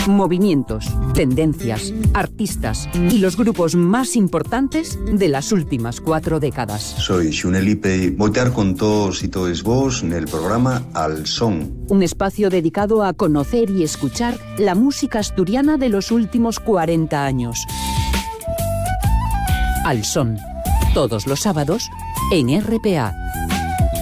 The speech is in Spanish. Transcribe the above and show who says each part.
Speaker 1: movimientos, tendencias, artistas y los grupos más importantes de las últimas 4 décadas.
Speaker 2: Soy Xunelipe y voltear con todos y todes vos en el programa Al Son.
Speaker 1: Un espacio dedicado a conocer y escuchar la música asturiana de los últimos 40 años. Al Son, todos los sábados en RPA.